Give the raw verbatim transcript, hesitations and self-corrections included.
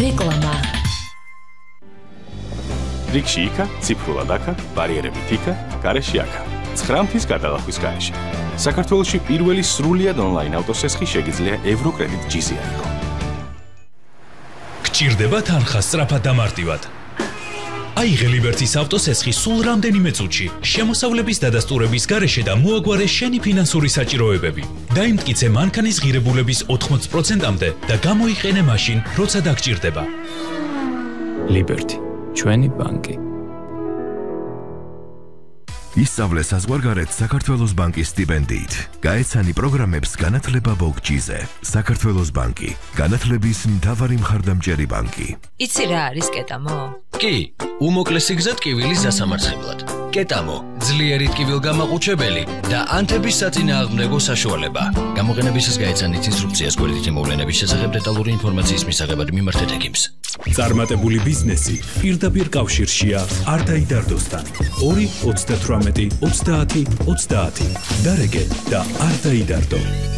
რეკლამა. რიგში იქა, ციფრულად აქა, ბარიერებით იქა, გარეშე აქა. ცხრა მთის გადალახვის გარეშე. საქართველოში პირველი სრულიად ონლაინ ავტოსესხი შეგიძლია ევროკრედიტ ჯიზი აიღო. გჭირდება თანხა სწრაფად და მარტივად. აიღე ლიბერტის ავტოსესხი სულ რამდენიმე წუთში, შემოსავლების დადასტურების გარეშე და მოაგვარე შენი ფინანსური საჭიროებები. დაიმტკიცე მანქანის ღირებულების ოთხმოცი პროცენტამდე და გამოიყენე მაშინ, როცა დაგჭირდება. ლიბერტი, ჩვენი ბანკი. ისწავლე საზღვარგარეთ საქართველოს ბანკის სტიპენდიით. გაეცანი პროგრამებს განათლება ბოგჯიზე. საქართველოს ბანკი, განათლების მთავარი მხარდამჭერი ბანკი. იცი რა არის კეტამო? კი, უმოკლესი გზა ტკივილის დასამარცხებლად. კეტამო, ძლიერი ტკივილგამაყუჩებელი და ანთების საწინააღმდეგო საშუალება. გამოყენებისას გაეცანით ინსტრუქციას გვერდითი მოვლენების შესახებ დეტალური ინფორმაციის მისაღებად მიმართეთ ექიმს. წარმატებული ბიზნესი პირდაპირ კავშირშია არდაიდარდოსთან. ორი ოცდათვრამეტი ოცდაათი ოცდაათი. დარეგე და არდაიდარდო.